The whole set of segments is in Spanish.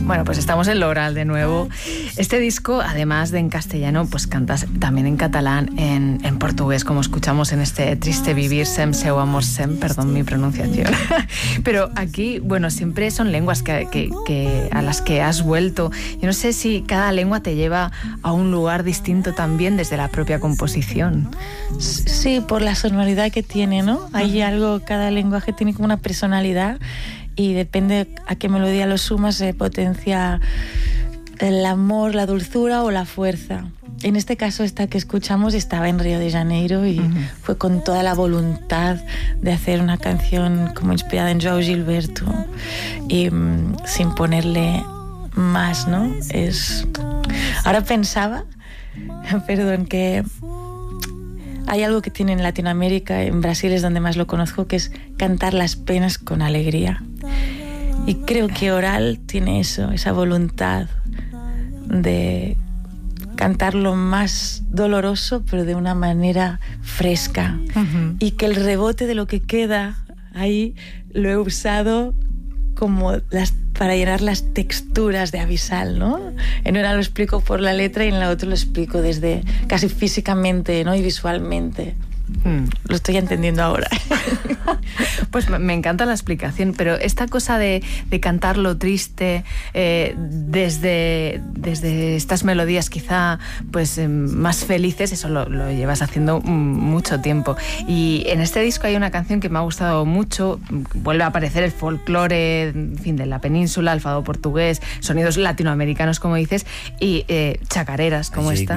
Bueno, pues estamos en L'Oral de nuevo. Este disco, además de en castellano, pues cantas también en catalán, en portugués, como escuchamos en este Triste vivir, sem seu amor sem, perdón mi pronunciación. Pero aquí, bueno, siempre son lenguas que a las que has vuelto. Yo no sé si cada lengua te lleva a un lugar distinto también desde la propia composición. Sí, por la sonoridad que tiene, ¿no? Hay algo, cada lenguaje tiene como una personalidad y depende a qué melodía lo sumas, se potencia el amor, la dulzura o la fuerza. En este caso, esta que escuchamos estaba en Río de Janeiro y fue con toda la voluntad de hacer una canción como inspirada en João Gilberto y sin ponerle más, ¿no? Ahora pensaba, perdón, que hay algo que tiene en Latinoamérica, en Brasil es donde más lo conozco, que es cantar las penas con alegría. Y creo que Oral tiene eso, esa voluntad de cantar lo más doloroso, pero de una manera fresca. Y que el rebote de lo que queda ahí lo he usado como para llenar las texturas de Abisal, ¿no? En una lo explico por la letra y en la otra lo explico desde casi físicamente, ¿no? Y visualmente. Lo estoy entendiendo ahora. Pues me encanta la explicación, pero esta cosa de cantar lo triste desde estas melodías quizá pues más felices, eso lo llevas haciendo mucho tiempo. Y en este disco hay una canción que me ha gustado mucho, vuelve a aparecer el folclore, en fin, de la península, el fado portugués, sonidos latinoamericanos, como dices, y chacareras como esta.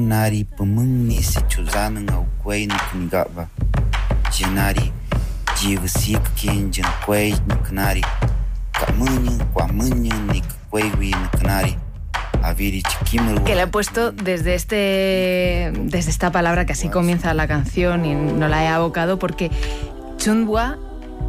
Que le he puesto desde esta palabra que así comienza la canción y no la he abocado porque Chundwa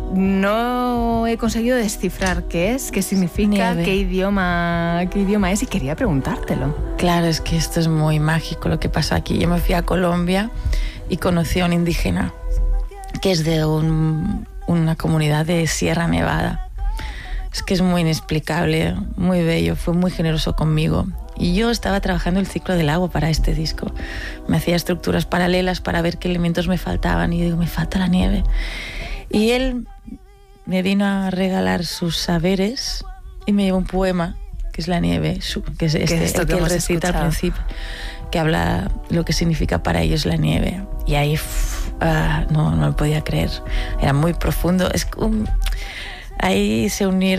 no he conseguido descifrar qué significa, qué idioma es, y quería preguntártelo. Claro, es que esto es muy mágico lo que pasa aquí. Yo me fui a Colombia y conocí a un indígena que es de una comunidad de Sierra Nevada. Es que es muy inexplicable, muy bello, fue muy generoso conmigo. Y yo estaba trabajando el ciclo del agua para este disco. Me hacía estructuras paralelas para ver qué elementos me faltaban y digo, me falta la nieve. Y él me vino a regalar sus saberes y me llevó un poema, que es La nieve, que es el que él recita al principio, que habla lo que significa para ellos la nieve. Y ahí no lo podía creer, era muy profundo. Ahí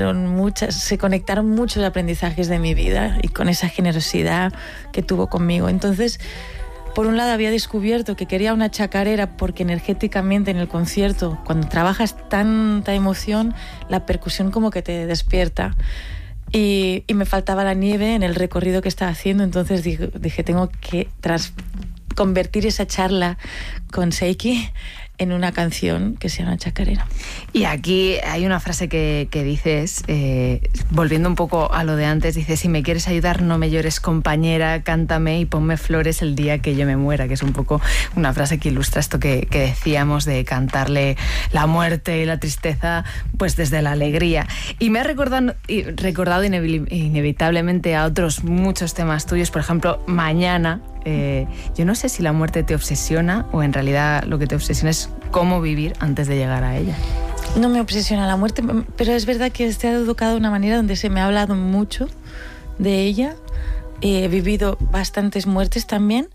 se conectaron muchos aprendizajes de mi vida y con esa generosidad que tuvo conmigo. Entonces, por un lado había descubierto que quería una chacarera porque energéticamente en el concierto, cuando trabajas tanta emoción, la percusión como que te despierta. Y me faltaba la nieve en el recorrido que estaba haciendo, entonces dije tengo que convertir esa charla con Seiki en una canción que sea una chacarera. Y aquí hay una frase que dices, volviendo un poco a lo de antes, dices, si me quieres ayudar, no me llores, compañera, cántame y ponme flores el día que yo me muera, que es un poco una frase que ilustra esto que decíamos de cantarle la muerte y la tristeza pues desde la alegría. Y me ha recordado inevitablemente a otros muchos temas tuyos, por ejemplo, Mañana. Yo no sé si la muerte te obsesiona o en realidad lo que te obsesiona es cómo vivir antes de llegar a ella. No me obsesiona la muerte, pero es verdad que se ha educado de una manera donde se me ha hablado mucho de ella. He vivido bastantes muertes también,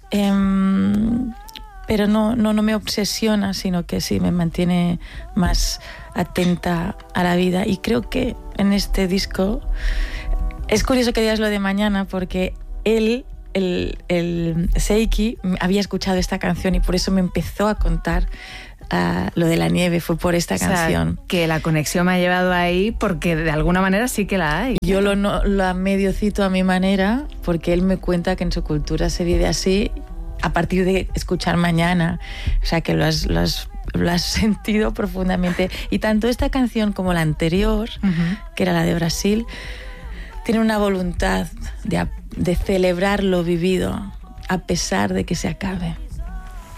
pero no me obsesiona, sino que sí me mantiene más atenta a la vida. Y creo que en este disco es curioso que digas lo de Mañana, porque el Seiki había escuchado esta canción y por eso me empezó a contar lo de la nieve, fue por esta canción. Que la conexión me ha llevado ahí porque de alguna manera sí que la hay. Yo lo medio cito a mi manera porque él me cuenta que en su cultura se vive así a partir de escuchar Mañana, o sea que lo has sentido profundamente. Y tanto esta canción como la anterior, que era la de Brasil, tiene una voluntad de celebrar lo vivido a pesar de que se acabe.